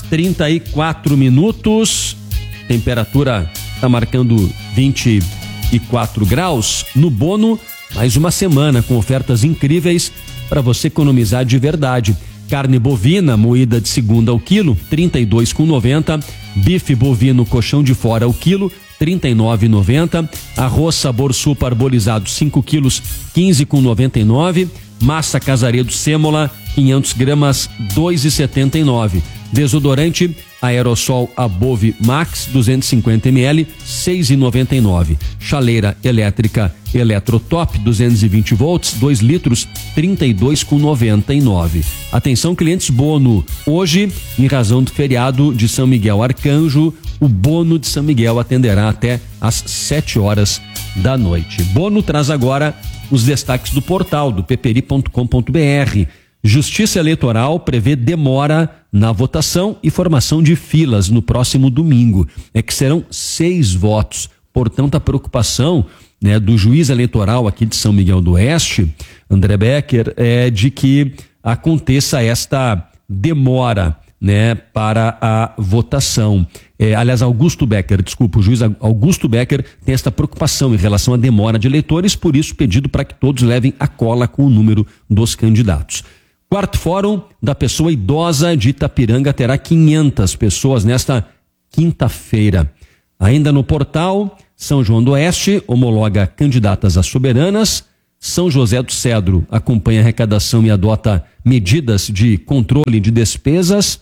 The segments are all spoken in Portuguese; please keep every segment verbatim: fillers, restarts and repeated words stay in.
trinta e quatro minutos. Temperatura está marcando vinte e quatro graus. No Bono, mais uma semana com ofertas incríveis para você economizar de verdade. Carne bovina moída de segunda ao quilo, trinta e dois reais e noventa centavos. Bife bovino colchão de fora ao quilo, trinta e nove reais e noventa centavos. Arroz sabor sul parbolizado cinco quilos, quinze reais e noventa e nove centavos. Massa Casaredo sêmola, quinhentas gramas, dois reais e setenta e nove centavos. Desodorante Aerosol Above Max duzentos e cinquenta mililitros, seis reais e noventa e nove centavos. Chaleira elétrica Eletrotop duzentos e vinte volts, dois litros, trinta e dois reais e noventa e nove centavos. Atenção clientes Bono, hoje, em razão do feriado de São Miguel Arcanjo, o Bono de São Miguel atenderá até às sete horas da noite. Bono traz agora os destaques do portal do peperi ponto com ponto br. Justiça Eleitoral prevê demora na votação e formação de filas no próximo domingo. É que serão seis votos. Portanto, a preocupação, né, do juiz eleitoral aqui de São Miguel do Oeste, André Becker, é de que aconteça esta demora, né, para a votação. É, aliás, Augusto Becker, desculpa, o juiz Augusto Becker tem esta preocupação em relação à demora de eleitores, por isso pedido para que todos levem a cola com o número dos candidatos. Quarto Fórum da Pessoa Idosa de Itapiranga terá quinhentas pessoas nesta quinta-feira. Ainda no portal, São João do Oeste homologa candidatas a soberanas. São José do Cedro acompanha a arrecadação e adota medidas de controle de despesas.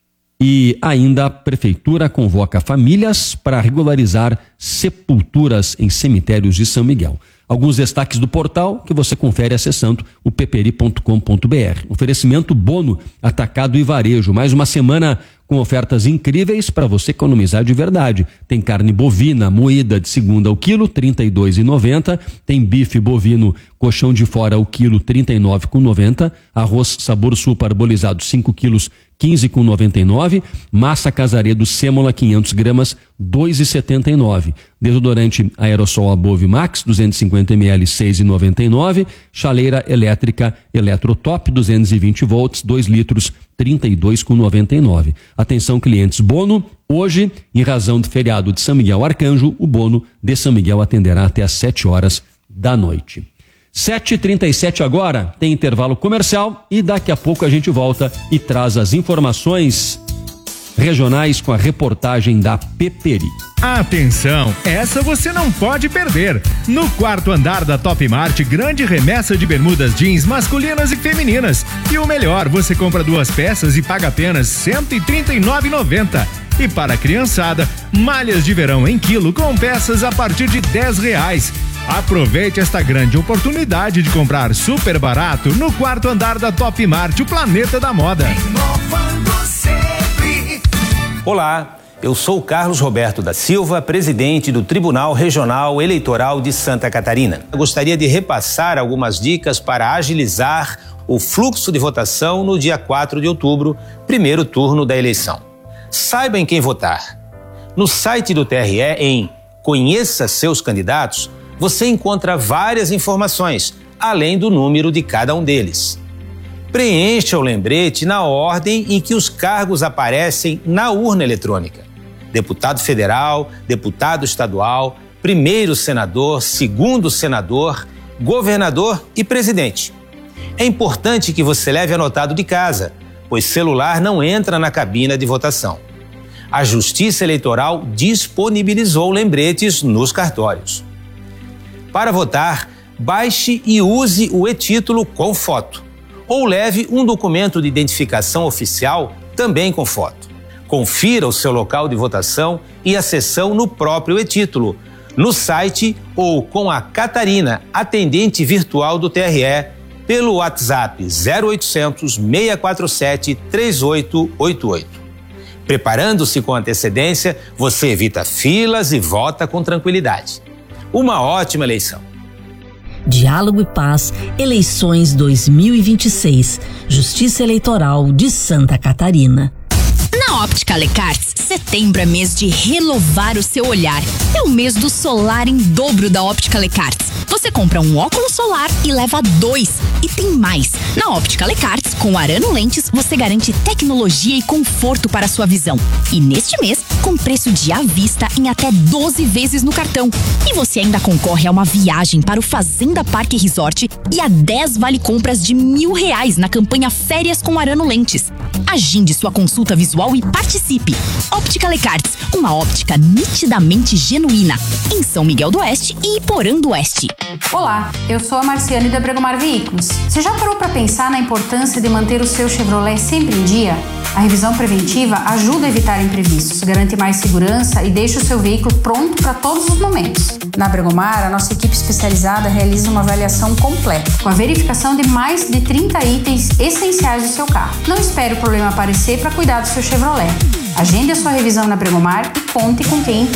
E ainda a Prefeitura convoca famílias para regularizar sepulturas em cemitérios de São Miguel. Alguns destaques do portal que você confere acessando o peperi ponto com ponto br. Oferecimento Bono, atacado e varejo. Mais uma semana com ofertas incríveis para você economizar de verdade. Tem carne bovina moída de segunda ao quilo, trinta e dois reais e noventa centavos. Tem bife bovino colchão de fora ao quilo, trinta e nove reais e noventa centavos. Arroz sabor sul parbolizado cinco quilos, quinze reais e noventa e nove centavos. Massa Casaredo sêmola quinhentas gramas, dois reais e setenta e nove centavos. Desodorante Aerosol Above Max duzentos e cinquenta mililitros, seis reais e noventa e nove centavos. Chaleira elétrica Eletrotop duzentos e vinte volts, dois litros, trinta e dois reais e noventa e nove centavos. Atenção clientes Bono, hoje, em razão do feriado de São Miguel Arcanjo, o Bono de São Miguel atenderá até às sete horas da noite. sete e trinta e sete agora, tem intervalo comercial e daqui a pouco a gente volta e traz as informações regionais com a reportagem da Peperi. Atenção, essa você não pode perder. No quarto andar da Top Mart, grande remessa de bermudas jeans masculinas e femininas. E o melhor, você compra duas peças e paga apenas cento e trinta e nove reais e noventa centavos. E para a criançada, malhas de verão em quilo com peças a partir de dez reais. Aproveite esta grande oportunidade de comprar super barato no quarto andar da Top Mart, o planeta da moda. Olá, eu sou Carlos Roberto da Silva, presidente do Tribunal Regional Eleitoral de Santa Catarina. Eu gostaria de repassar algumas dicas para agilizar o fluxo de votação no dia quatro de outubro, primeiro turno da eleição. Saiba em quem votar. No site do T R E, em Conheça Seus Candidatos, você encontra várias informações, além do número de cada um deles. Preencha o lembrete na ordem em que os cargos aparecem na urna eletrônica. Deputado federal, deputado estadual, primeiro senador, segundo senador, governador e presidente. É importante que você leve anotado de casa, pois celular não entra na cabina de votação. A Justiça Eleitoral disponibilizou lembretes nos cartórios. Para votar, baixe e use o e-título com foto, ou leve um documento de identificação oficial também com foto. Confira o seu local de votação e a sessão no próprio e-título, no site ou com a Catarina, atendente virtual do T R E, pelo WhatsApp zero oitocentos, seis quatro sete, três oito oito oito. Preparando-se com antecedência, você evita filas e vota com tranquilidade. Uma ótima eleição. Diálogo e Paz, eleições dois mil e vinte e seis, Justiça Eleitoral de Santa Catarina. Na Na Óptica Lecarts, setembro é mês de renovar o seu olhar. É o mês do solar em dobro da Óptica Lecarts. Você compra um óculos solar e leva dois. E tem mais. Na Óptica Lecarts, com Arano Lentes, você garante tecnologia e conforto para a sua visão. E neste mês, com preço de à vista em até doze vezes no cartão. E você ainda concorre a uma viagem para o Fazenda Parque Resort e a dez vale compras de mil reais na campanha Férias com Arano Lentes. Agende sua consulta visual e participe. Óptica Lecarts, uma óptica nitidamente genuína. Em São Miguel do Oeste e Iporã do Oeste. Olá, eu sou a Marciane da Bregomar Veículos. Você já parou para pensar na importância de manter o seu Chevrolet sempre em dia? A revisão preventiva ajuda a evitar imprevistos, garante mais segurança e deixa o seu veículo pronto para todos os momentos. Na Bregomar, a nossa equipe especializada realiza uma avaliação completa, com a verificação de mais de trinta itens essenciais do seu carro. Não espere o problema aparecer para cuidar do seu Chevrolet. Agende a sua revisão na Bregomar e conte com quem entende.